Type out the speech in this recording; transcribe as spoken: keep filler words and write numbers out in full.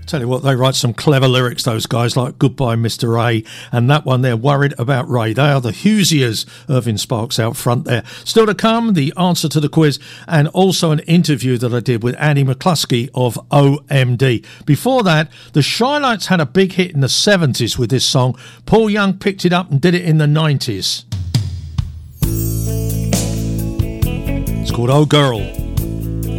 Tell you what, they write some clever lyrics, those guys, like Goodbye Mister A, and that one, they're worried about Ray. They are the Hughesiers, Irving Sparks out front there. Still to come, the answer to the quiz, and also an interview that I did with Annie McCluskey of O M D. Before that, the Shy-Lights had a big hit in the seventies with this song. Paul Young picked it up and did it in the nineties. It's called Oh Girl.